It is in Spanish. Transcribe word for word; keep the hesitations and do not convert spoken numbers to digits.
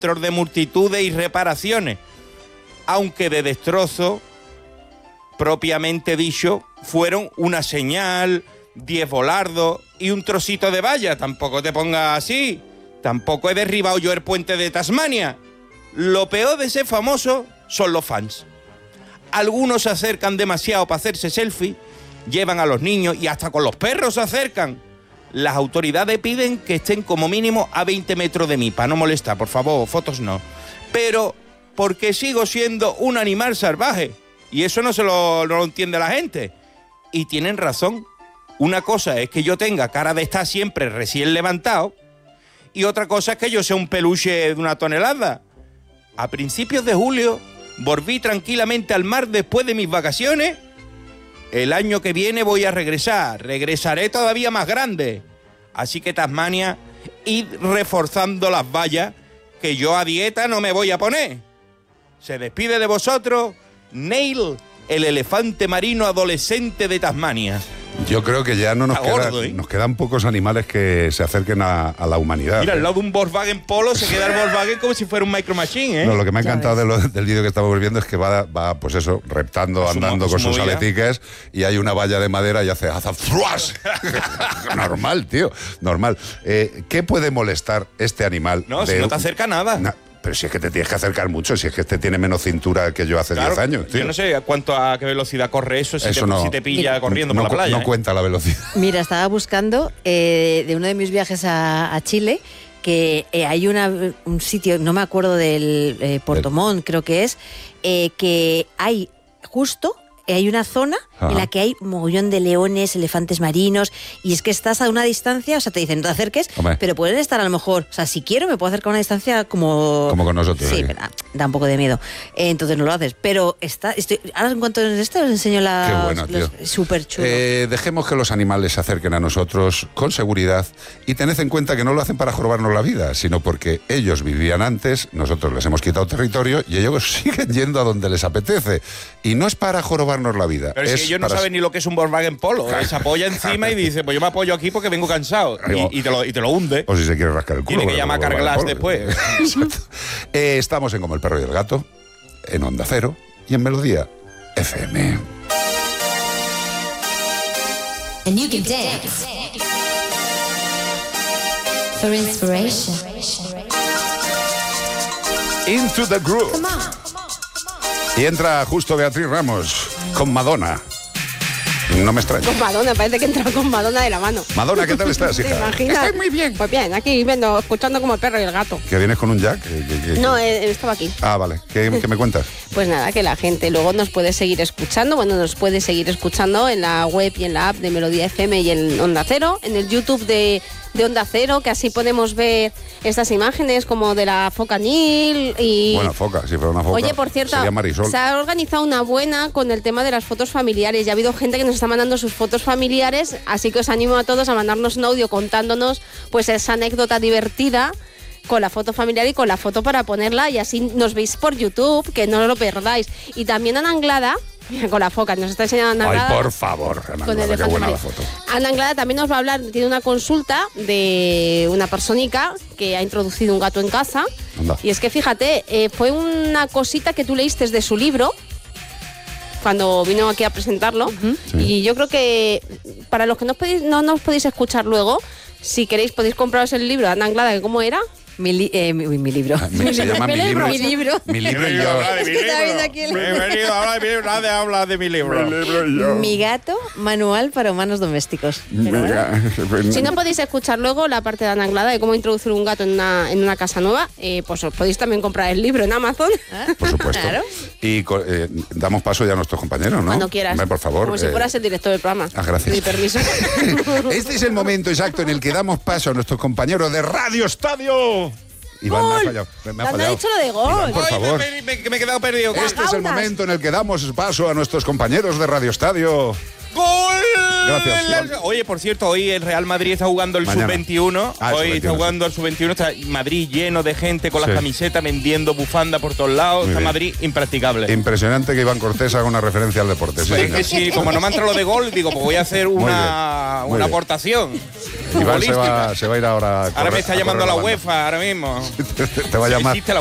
de multitudes y reparaciones, aunque de destrozo, propiamente dicho, fueron una señal, diez volardos y un trocito de valla. Tampoco te pongas así. Tampoco he derribado yo el puente de Tasmania. Lo peor de ser famoso son los fans. Algunos se acercan demasiado para hacerse selfie, llevan a los niños y hasta con los perros se acercan. Las autoridades piden que estén como mínimo a veinte metros de mí, para no molestar, por favor, fotos no. Pero porque sigo siendo un animal salvaje, y eso no se lo, no lo entiende la gente. Y tienen razón. Una cosa es que yo tenga cara de estar siempre recién levantado, y otra cosa es que yo sea un peluche de una tonelada. A principios de julio volví tranquilamente al mar después de mis vacaciones. El año que viene voy a regresar, regresaré todavía más grande. Así que Tasmania, id reforzando las vallas, que yo a dieta no me voy a poner. Se despide de vosotros, Neil, el elefante marino adolescente de Tasmania. Yo creo que ya no nos, queda, gordo, ¿eh? nos quedan pocos animales que se acerquen a, a la humanidad. Mira, al lado de un Volkswagen Polo se queda el Volkswagen como si fuera un Micro Machine, ¿eh? No, lo que me ha encantado de lo, del vídeo que estamos viendo es que va, va pues eso, reptando, es andando un, con sus movida. aletiques, y hay una valla de madera y hace haza ¡fruas! Normal, tío, normal. Eh, ¿Qué puede molestar este animal? No, de, si no te acerca nada. Na, Pero si es que te tienes que acercar mucho, si es que este tiene menos cintura que yo hace diez claro, años, tío. Yo no sé a cuánto a qué velocidad corre eso, si, eso te, no, si te pilla mira, corriendo no, por la playa. No ¿eh? cuenta la velocidad. Mira, estaba buscando eh, de uno de mis viajes a, a Chile, que eh, hay una, un sitio, no me acuerdo del eh, Portomón, creo que es, eh, que hay justo... hay una zona Ajá. en la que hay mogollón de leones, elefantes marinos, y es que estás a una distancia, o sea, te dicen no te acerques, Hombre. pero pueden estar a lo mejor, o sea, si quiero me puedo acercar a una distancia como... Como con nosotros. Sí, pero, da un poco de miedo, eh, entonces no lo haces, pero está, estoy, ahora en cuanto a esto os enseño la... Qué bueno, tío. Súper chulo. Eh, dejemos que los animales se acerquen a nosotros con seguridad y tened en cuenta que no lo hacen para jorobarnos la vida, sino porque ellos vivían antes, nosotros les hemos quitado territorio y ellos siguen yendo a donde les apetece, y no es para jorobar la vida. Pero es, es que ellos no saben ni lo que es un Volkswagen Polo. Claro. Se apoya encima y dice, pues yo me apoyo aquí porque vengo cansado. Y, y, te, lo, y te lo hunde. O si se quiere rascar el culo. Tiene que llamar a Carglass después. eh, estamos en Como el perro y el gato, en Onda Cero y en Melodía F M. And you can dance for inspiration. Into the groove. Come on. Y entra justo Beatriz Ramos con Madonna. No me extraña. Con Madonna, parece que entra con Madonna de la mano. Madonna, ¿qué tal estás, hija? ¿Te imaginas? Estoy muy bien. Pues bien, aquí viendo, escuchando Como el perro y el gato. ¿Que vienes con un jack? ¿Que, que, que, no, eh, estaba aquí. Ah, vale. ¿Qué, qué me cuentas? Pues nada, que la gente luego nos puede seguir escuchando. Bueno, nos puede seguir escuchando en la web y en la app de Melodía F M y en Onda Cero, en el YouTube de... de Onda Cero, que así podemos ver estas imágenes como de la foca Nil y... Buena foca, si fuera una foca. Oye, por cierto, se ha organizado una buena con el tema de las fotos familiares. Ya ha habido gente que nos está mandando sus fotos familiares, así que os animo a todos a mandarnos un audio contándonos pues esa anécdota divertida con la foto familiar y con la foto para ponerla, y así nos veis por YouTube, que no lo perdáis. Y también Ana Anglada, con la foca, nos está enseñando Ana Anglada. Ay, por favor, Ana Anglada, qué buena la foto. Ana Anglada también nos va a hablar, tiene una consulta de una personica que ha introducido un gato en casa. Anda. Y es que fíjate, eh, fue una cosita que tú leíste de su libro cuando vino aquí a presentarlo. Uh-huh. Sí. Y yo creo que para los que no, podéis, no nos podéis escuchar luego, si queréis podéis compraros el libro de Ana Anglada, que ¿cómo era? Mi, li, eh, mi, mi libro. Mi, se llama mi libro. Mi libro. Mi libro y yo. Bienvenido, habla de mi libro. Nadie habla de mi libro. Mi libro y yo. Mi gato, manual para humanos domésticos. Si no podéis escuchar luego la parte de Ana Anglada de cómo introducir un gato en una, en una casa nueva, eh, pues os podéis también comprar el libro en Amazon. ¿Ah? Por supuesto. Claro. Y eh, damos paso ya a nuestros compañeros, ¿no? Cuando quieras. Hombre, por favor. Como eh... si fueras el director del programa. Ah, gracias. Mi permiso. Este es el momento exacto en el que damos paso a nuestros compañeros de Radio Estadio. Iván, me ha fallado. Me ha fallado. ha dicho lo de gol. Iván, por favor. Me, me, me he quedado perdido. Este es el momento en el que damos paso a nuestros compañeros de Radio Estadio. ¡Gol! Gracias, Iván. Oye, por cierto, hoy el Real Madrid está jugando el sub veintiuno. Ah, hoy está jugando el sub veintiuno. Está Madrid lleno de gente con sí. las camisetas, vendiendo bufanda por todos lados. Muy está bien. Madrid impracticable. Impresionante que Iván Cortés haga una referencia al deporte. Sí, es que si, como no me ha entrado lo de gol, digo, pues voy a hacer una, una aportación. Iván se va, se va a ir ahora. A ahora me está llamando la banda. UEFA, ahora mismo. te, te va a llamar. Existe la